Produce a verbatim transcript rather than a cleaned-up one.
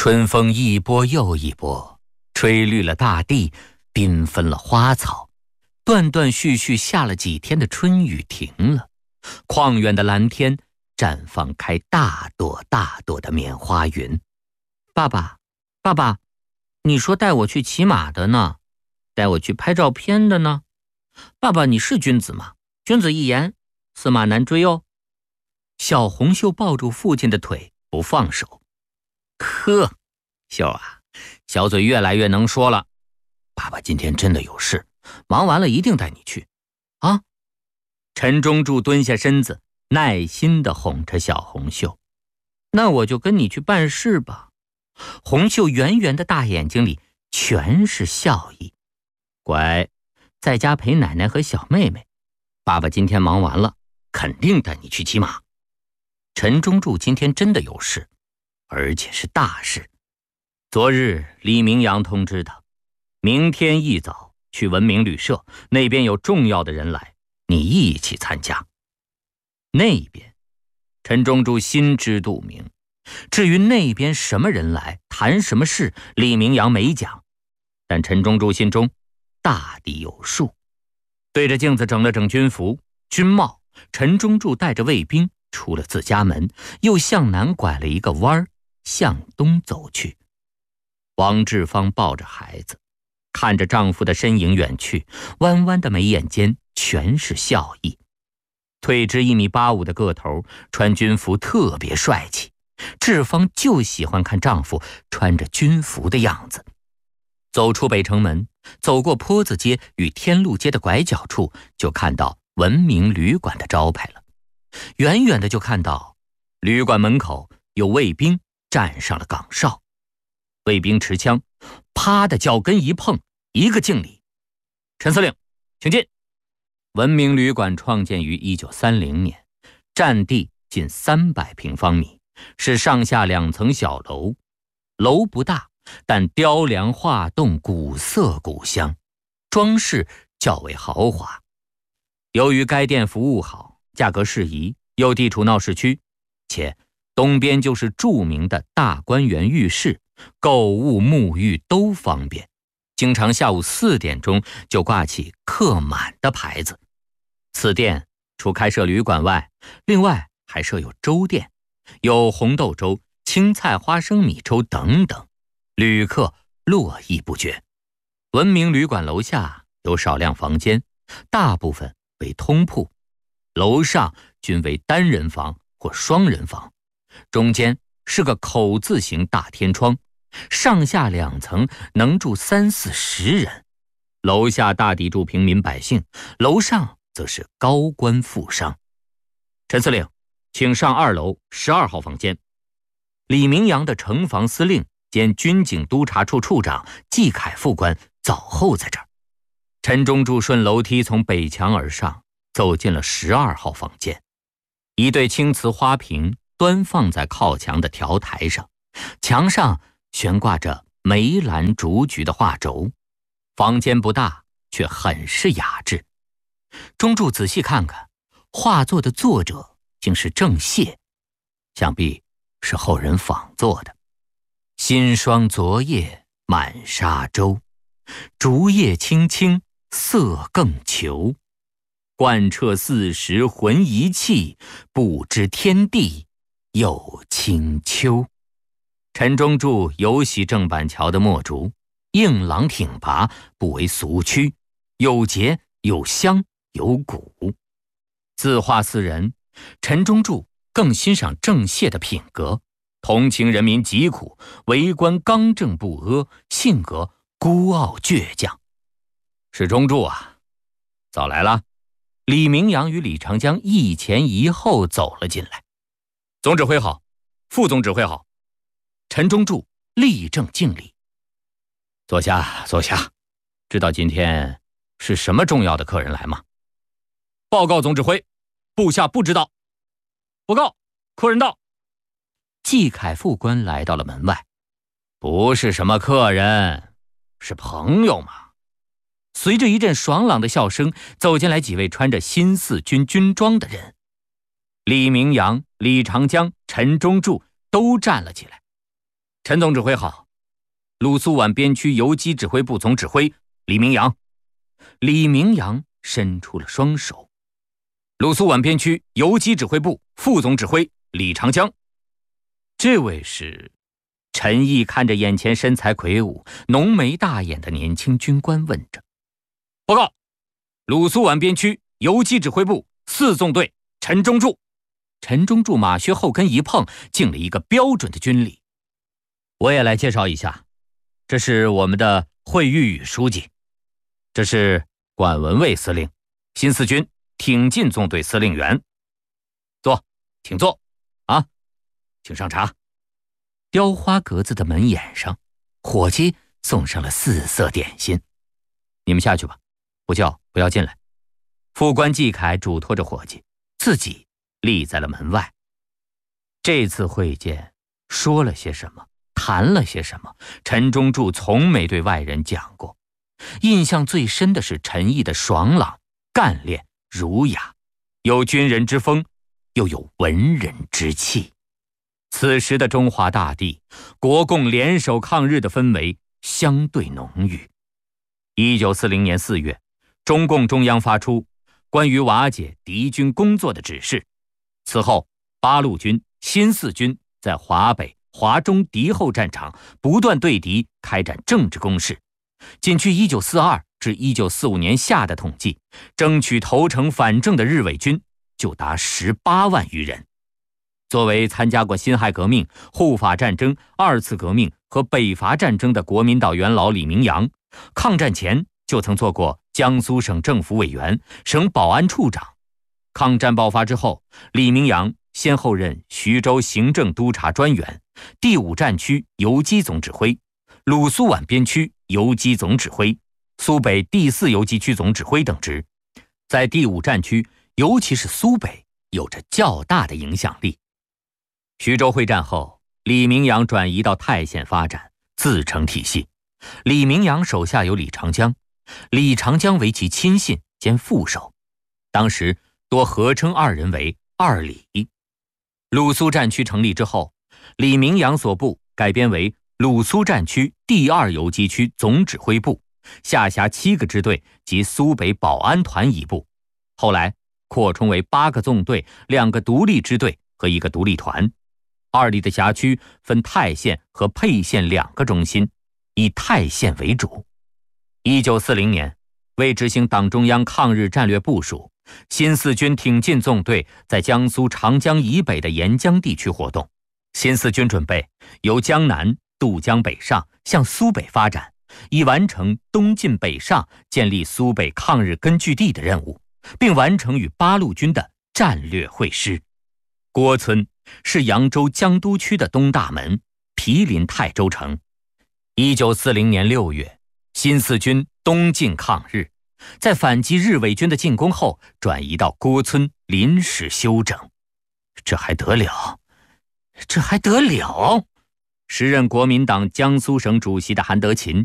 春风一波又一波，吹绿了大地，缤纷了花草。断断续续下了几天的春雨停了，旷远的蓝天绽放开大朵大朵的棉花云。 爸爸，爸爸，你说带我去骑马的呢？带我去拍照片的呢？爸爸，你是君子吗？君子一言，驷马难追哦。 小红袖抱住父亲的腿不放手。呵，秀啊，小嘴越来越能说了。爸爸今天真的有事，忙完了一定带你去。啊！陈忠柱蹲下身子，耐心地哄着小红袖。 那我就跟你去办事吧。 红袖圆圆的大眼睛里全是笑意。乖，在家陪奶奶和小妹妹。爸爸今天忙完了，肯定带你去骑马。陈忠柱今天真的有事，而且是大事。昨日李明阳通知他，明天一早去文明旅社，那边有重要的人来，你一起参加。那边陈忠柱心知肚明，至于那边什么人来，谈什么事，李明阳没讲，但陈忠柱心中大抵有数。对着镜子整了整军服军帽，陈忠柱带着卫兵出了自家门，又向南拐了一个弯，向东走去。王志芳抱着孩子，看着丈夫的身影远去，弯弯的眉眼间全是笑意。腿直一米八五的个头，穿军服特别帅气。志芳就喜欢看丈夫穿着军服的样子。走出北城门，走过坡子街与天路街的拐角处，就看到文明旅馆的招牌了。远远的就看到旅馆门口有卫兵站上了岗哨，卫兵持枪，啪的脚跟一碰，一个敬礼。陈司令，请进。文明旅馆创建于一九三零年，占地近三百平方米，是上下两层小楼。楼不大，但雕梁画栋，古色古香，装饰较为豪华。由于该店服务好，价格适宜，又地处闹市区，且东边就是著名的大观园浴室，购物沐浴都方便，经常下午四点钟就挂起客满的牌子。此店除开设旅馆外，另外还设有粥店，有红豆粥、青菜花生米粥等等，旅客络绎不绝。文明旅馆楼下有少量房间，大部分为通铺，楼上均为单人房或双人房，中间是个口字形大天窗，上下两层能住三四十人。楼下大抵住平民百姓，楼上则是高官富商。陈司令，请上二楼十二号房间。李明阳的城防司令兼军警督察处处长季凯副官早候在这儿。陈忠柱顺楼梯从北墙而上，走进了十二号房间。一对青瓷花瓶端放在靠墙的条台上，墙上悬挂着梅兰竹菊的画轴。房间不大，却很是雅致。忠柱仔细看看，画作的作者竟是郑燮，想必是后人仿作的。新霜昨夜满沙洲，竹叶青青色更裘。贯彻四时魂一气，不知天地有清秋。陈忠柱尤喜郑板桥的墨竹，硬朗挺拔，不为俗曲，有节有香有骨。字画似人，陈忠柱更欣赏郑燮的品格，同情人民疾苦，为官刚正不阿，性格孤傲倔强。是忠柱啊，早来了。李明阳与李长江一前一后走了进来。总指挥好，副总指挥好。陈忠柱立正敬礼。坐下，坐下。知道今天是什么重要的客人来吗？报告总指挥，部下不知道。报告，客人到。季凯副官来到了门外。不是什么客人，是朋友嘛。随着一阵爽朗的笑声，走进来几位穿着新四军军装的人。李明阳、李长江、陈忠柱都站了起来。 陈总指挥好，鲁苏皖边区游击指挥部总指挥李明阳。李明阳伸出了双手。鲁苏皖边区游击指挥部副总指挥李长江。这位是？陈毅看着眼前身材魁梧、浓眉大眼的年轻军官问着。报告，鲁苏皖边区游击指挥部四纵队陈忠柱。陈忠柱马靴后跟一碰，敬了一个标准的军礼。我也来介绍一下，这是我们的惠玉宇书记，这是管文蔚司令，新四军挺进纵队司令员。坐，请坐。啊，请上茶。雕花格子的门眼上，伙计送上了四色点心。你们下去吧，不叫不要进来。副官季凯嘱托着伙计，自己立在了门外。这次会见说了些什么，谈了些什么，陈忠柱从没对外人讲过。印象最深的是陈毅的爽朗、干练、儒雅，有军人之风，又有文人之气。此时的中华大地，国共联手抗日的氛围相对浓郁。一九四零年四月，中共中央发出关于瓦解敌军工作的指示。此后，八路军、新四军在华北、华中敌后战场不断对敌开展政治攻势。仅据一九四二至一九四五年夏的统计，争取投诚反正的日伪军就达十八万余人。作为参加过辛亥革命、护法战争、二次革命和北伐战争的国民党元老李明阳，抗战前就曾做过江苏省政府委员、省保安处长。抗战爆发之后，李明阳先后任徐州行政督察专员、第五战区游击总指挥、鲁苏皖边区游击总指挥、苏北第四游击区总指挥等职，在第五战区，尤其是苏北，有着较大的影响力。徐州会战后，李明阳转移到泰县发展，自成体系。李明阳手下有李长江，李长江为其亲信兼副手，当时多合称二人为二李。鲁苏战区成立之后，李明阳所部改编为鲁苏战区第二游击区总指挥部，下辖七个支队及苏北保安团一部，后来扩充为八个纵队、两个独立支队和一个独立团。二李的辖区分泰县和沛县两个中心，以泰县为主。一九四零年，为执行党中央抗日战略部署，新四军挺进纵队在江苏长江以北的沿江地区活动。新四军准备由江南渡江北上，向苏北发展，以完成东进北上、建立苏北抗日根据地的任务，并完成与八路军的战略会师。郭村是扬州江都区的东大门，毗邻泰州城。一九四零年六月，新四军东进抗日，在反击日伪军的进攻后，转移到郭村临时休整。这还得了？这还得了？时任国民党江苏省主席的韩德勤